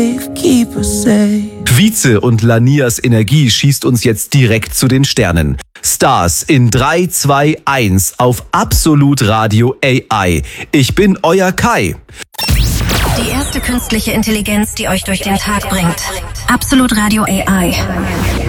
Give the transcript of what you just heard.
keep us safe. Vize und Lanias Energie schießt uns jetzt direkt zu den Sternen. Stars in 3, 2, 1 auf Absolut Radio AI. Ich bin euer Kai. Die erste künstliche Intelligenz, die euch durch den Tag bringt. Absolut Radio AI.